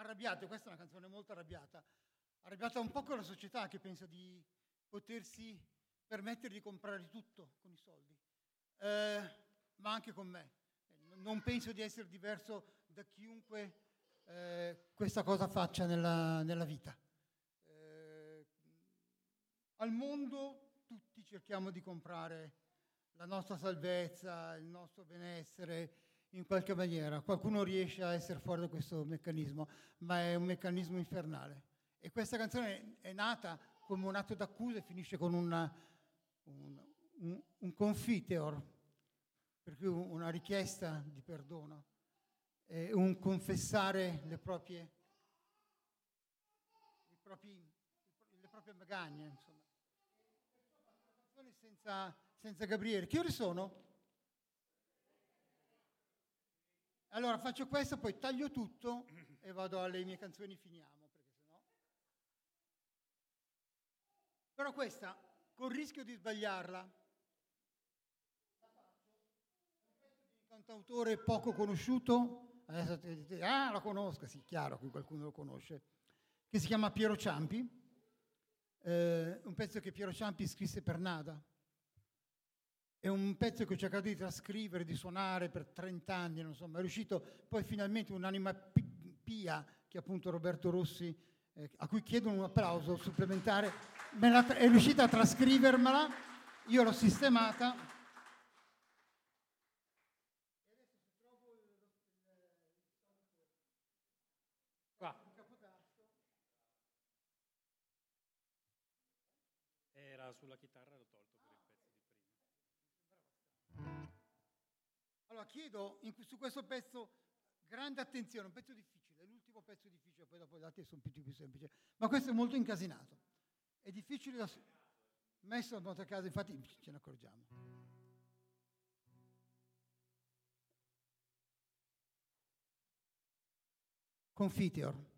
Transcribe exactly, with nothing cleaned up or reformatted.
arrabbiato, questa è una canzone molto arrabbiata, arrabbiata un po' con la società che pensa di potersi permettere di comprare tutto con i soldi, eh, ma anche con me. Non penso di essere diverso da chiunque eh, questa cosa faccia nella, nella vita. Eh, al mondo tutti cerchiamo di comprare la nostra salvezza, il nostro benessere in qualche maniera. Qualcuno riesce a essere fuori da questo meccanismo, ma è un meccanismo infernale. E questa canzone è nata come un atto d'accusa e finisce con una, un, un, un confiteor, per cui una richiesta di perdono, e un confessare le proprie, i propri, le proprie magagne, insomma. Una canzone senza, senza Gabriele. Che ore sono? Allora faccio questo, poi taglio tutto e vado alle mie canzoni, finiamo, perché sennò... Però questa, col rischio di sbagliarla, la faccio, è un pezzo di un cantautore poco conosciuto, adesso ti dite, ah, lo conosco, sì, chiaro che qualcuno lo conosce, che si chiama Piero Ciampi, eh, un pezzo che Piero Ciampi scrisse per Nada. È un pezzo che ho cercato di trascrivere, di suonare per trent'anni, insomma, è riuscito poi finalmente un'anima pia, che è appunto Roberto Rossi, eh, a cui chiedo un applauso supplementare, me la, è riuscita a trascrivermela, io l'ho sistemata. E adesso se trovo il, il, il, qua. Il capotasto. Era sulla chitarra, l'ho tolto per il pezzo di prima. Allora chiedo in, su questo pezzo grande attenzione, un pezzo difficile, è l'ultimo pezzo difficile, poi dopo gli altri sono più, più semplici, ma questo è molto incasinato, è difficile da messo a modo a caso, infatti ce ne accorgiamo. Confiteor.